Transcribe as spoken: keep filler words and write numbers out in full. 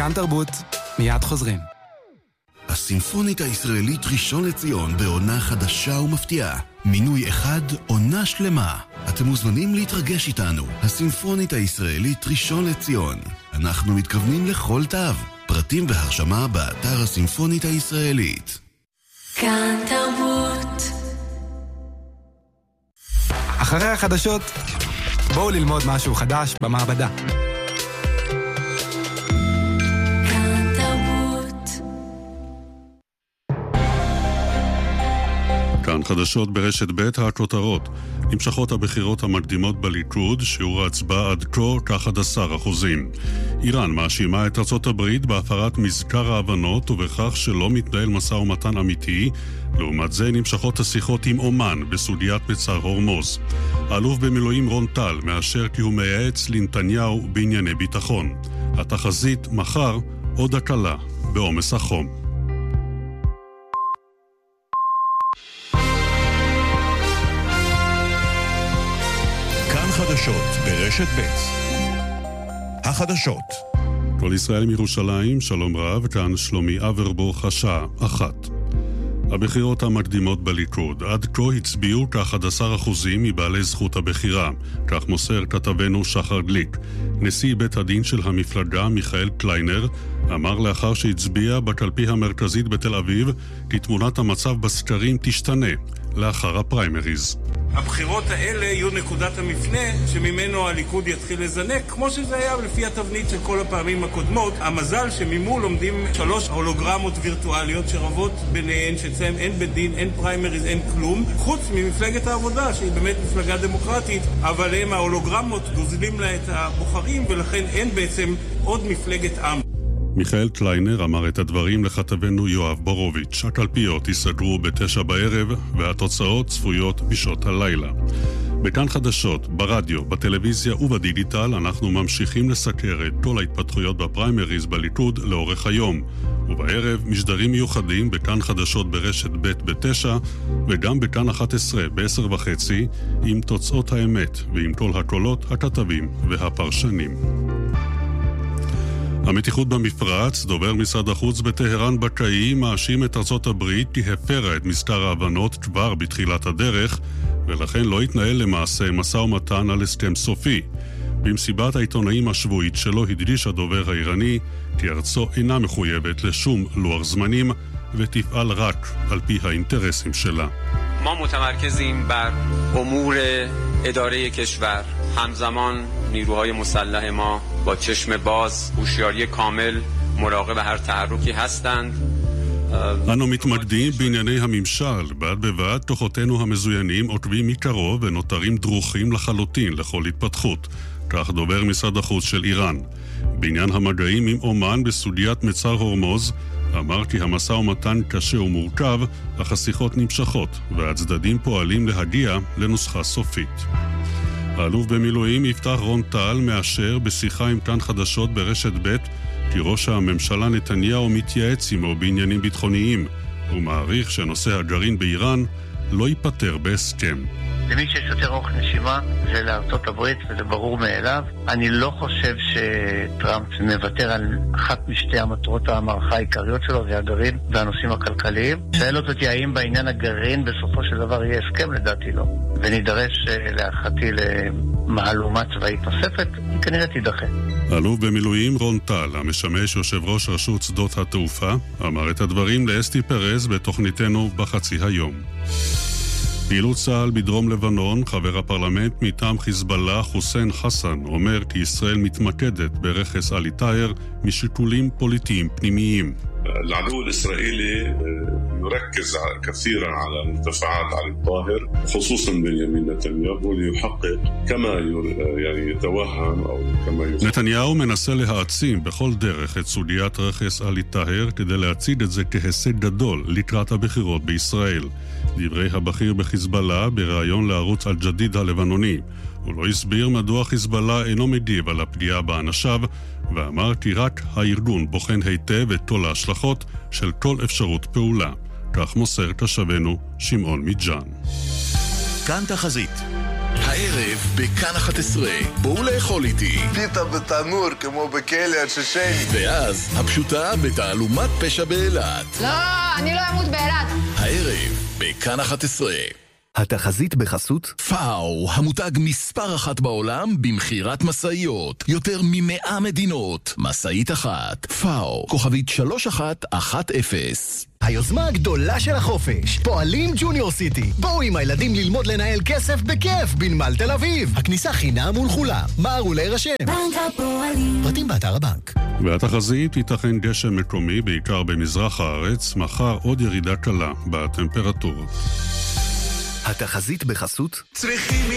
כאן תרבות, מיד חוזרים. הסימפונית הישראלית ראשון לציון בעונה חדשה ומפתיעה. מינוי אחד, עונה שלמה. אתם מוזמנים להתרגש איתנו. הסימפונית הישראלית ראשון לציון. אנחנו מתכוונים לכל תו. פרטים והרשמה באתר הסימפונית הישראלית. כאן תרבות. אחרי החדשות, בואו ללמוד משהו חדש במעבדה. כאן חדשות ברשת ב' הכותרות. נמשכות הבחירות המקדימות בליכוד, שיעור ההצבעה עד כה כ-אחד עשר אחוזים. איראן מאשימה את ארצות הברית בהפרת מזכר ההבנות ובכך שלא מתנהל משא ומתן אמיתי. לעומת זה נמשכות השיחות עם אומן בסוגיית מצר הורמוז. האלוף במילואים רון טל מאשר כי הוא מייעץ לנתניהו בענייני ביטחון. התחזית מחר עוד הקלה בעומס החום. חדשות ברשת ב'. החדשות. כל ישראל מירושלים, שלום רב, כאן שלומי אברבוך, השעה אחת. הבחירות המקדימות בליכוד עד כה הצביעו כ-אחד עשר אחוזים מבעלי זכות הבחירה, כך מוסר כתבנו שחר גליק. נשיא בית הדין של המפלגה מיכאל קליינר אמר לאחר שהצביע בקלפי המרכזית בתל אביב כי תמונת המצב בסקרים תשתנה לאחר הפריימריז. הבחירות האלה יהיו נקודת המפנה שממנו הליכוד יתחיל לזנק, כמו שזה היה לפי התבנית של כל הפעמים הקודמות. המזל שממול עומדים שלוש הולוגרמות וירטואליות שרבות ביניהן, שאצלם אין בית דין, אין פריימריז, אין כלום, חוץ ממפלגת העבודה שהיא באמת מפלגה דמוקרטית, אבל הם ההולוגרמות גוזלים לה את הבוחרים ולכן אין בעצם עוד מפלגת עם. מיכאל קליינר אמר את הדברים לכתבנו יואב בורוביץ'. הקלפיות ייסגרו בתשע בערב והתוצאות צפויות בשעות הלילה. בכאן חדשות, ברדיו, בטלוויזיה ובדיגיטל אנחנו ממשיכים לסקר את כל ההתפתחויות בפריימריז בליכוד לאורך היום. ובערב משדרים מיוחדים בכאן חדשות ברשת ב' בתשע וגם בכאן אחת עשרה בעשר וחצי עם תוצאות האמת ועם כל הקולות, הכתבים והפרשנים. המתיחות במפרץ, דובר משרד החוץ בטהרן בקאי, מאשים את ארצות הברית כי הפרה את מזכר ההבנות כבר בתחילת הדרך, ולכן לא התנהל למעשה משא ומתן על הסכם סופי. במסיבת העיתונאים השבועית שלו הדגיש הדובר האיראני כי ארצו אינה מחויבת לשום לוח זמנים ותפעל רק על פי האינטרסים שלה. ما متمرکزیم بر امور اداره کشور. همزمان نیروهای مسلح ما با چشم باز، هوشیاری کامل مراقب هر تحرکی هستند. אנו מתמקדים בענייני הממשל, בד בבד כוחותינו המזוינים עוקבים מקרוב ונותרים דרוכים לחלוטין לכל התפתחות. כך דובר משרד החוץ של איראן. בעניין המגעים עם אומן בסוגיית מצר הורמוז, אמר כי המשא ומתן קשה ומורכב, אך השיחות נמשכות, והצדדים פועלים להגיע לנוסחה סופית. האלוף במילואים יפתח רון טל מאשר בשיחה עם כאן חדשות ברשת ב' כי ראש הממשלה נתניהו מתייעץ עמו בעניינים ביטחוניים. הוא מעריך שנושא הגרעין באיראן לא ייפטר בהסכם. למי שיש יותר אורך נשימה זה לארצות הברית וזה ברור מאליו. אני לא חושב שטראמפ מוותר על אחת משתי המטרות המערכה העיקריות שלו, זה הגרעין והנושאים הכלכליים. שאל אותי האם בעניין הגרעין בסופו של דבר יהיה הסכם, לדעתי לא. ונידרש להערכתי למהלומה צבאית נוספת, היא כנראה תידחה. אלוף במילואים רון טל, המשמש יושב ראש רשות שדות התעופה, אמר את הדברים לאסתי פרז בתוכניתנו בחצי היום. פעילות צה"ל בדרום לבנון, חבר הפרלמנט מטעם חיזבאללה חוסיין חסן אומר כי ישראל מתמקדת ברכס עלי טאהר משיקולים פוליטיים פנימיים. العدو الإسرائيلي يركز كثيرا على المرتفعات على الطاهر خصوصا بنيامين نتنياهو ليحقق كما يعني يتوهم أو كما يفهم. נתניהו מנסה להעצים בכל דרך את סוגיית רכס עלי טאהר כדי להציג את זה כהישג גדול לקראת הבחירות בישראל. דברי הבכיר בחיזבאללה בראיון לערוץ אל-ג'דיד הלבנוני. הוא לא הסביר מדוע חיזבאללה אינו מגיב על הפגיעה באנשיו, ואמר כי רק הארגון בוחן היטב את כל ההשלכות של כל אפשרות פעולה. כך מוסר תושבנו שמעון מג'אן. כאן תחזית. הערב בכאן אחת עשרה, בואו לאכול איתי. פיתה בתנור כמו בכלא הצ'צ'ני. ואז הפשוטה בתעלומת פשע באילת. לא, אני לא אמות באילת. הערב בכאן אחת עשרה. התחזית בחסות פאו, המותג מספר אחת בעולם במחירת מסעיות. יותר ממאה מדינות. מסעית אחת. פאו, כוכבית שלוש אחת אחת אפס. היוזמה הגדולה של החופש, פועלים ג'וניור סיטי. בואו עם הילדים ללמוד לנהל כסף בכיף בנמל תל אביב. הכניסה חינם ולכולם. מהרו להירשם. בנק הפועלים. פרטים באתר הבנק. והתחזית ייתכן גשם מקומי בעיקר במזרח הארץ, מחר עוד ירידה קלה בטמפרטורות. התחזית בחסות צריכים